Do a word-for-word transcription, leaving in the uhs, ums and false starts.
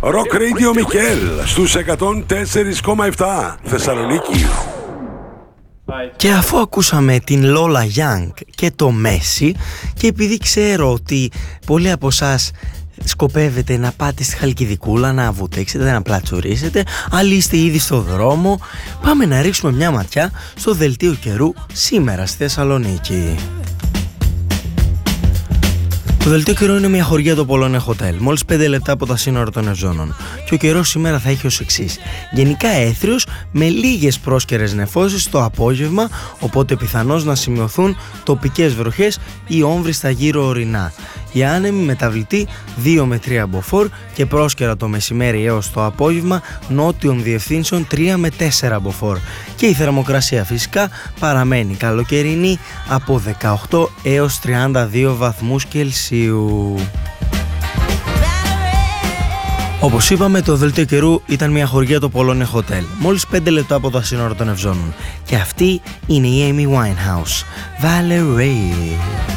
Rock Radio Μικέλ στους εκατόν τέσσερα κόμμα επτά Θεσσαλονίκη. Και αφού ακούσαμε την Λόλα Young και το Μέση, και επειδή ξέρω ότι πολλοί από εσάς σκοπεύετε να πάτε στη Χαλκιδικούλα να βουτήξετε, να πλατσουρίσετε, άλλοι είστε ήδη στο δρόμο, πάμε να ρίξουμε μια ματιά στο δελτίο καιρού σήμερα στη Θεσσαλονίκη. Το δελτίο καιρού είναι μια χωριά του Πολωνέ Hotel, μόλις πέντε λεπτά από τα σύνορα των Ευζώνων. Και ο καιρός σήμερα θα έχει ως εξής: γενικά έθριος με λίγες πρόσκαιρες νεφώσεις το απόγευμα, οπότε πιθανώς να σημειωθούν τοπικές βροχές ή όμβρις στα γύρω ορεινά. Οι άνεμοι μεταβλητοί δύο με τρία μποφόρ και πρόσκαιρα το μεσημέρι έως το απόγευμα νότιων διευθύνσεων τρία με τέσσερα μποφόρ. Και η θερμοκρασία φυσικά παραμένει καλοκαιρινή από δεκαοκτώ έως τριάντα δύο βαθμούς Κελσίου. Όπως είπαμε, το δελτίο καιρού ήταν μια χωριά το Πολωνέ Hotel, μόλις πέντε λεπτά από τα σύνορα των Ευζώνων. Και αυτή είναι η Amy Winehouse. Valerie.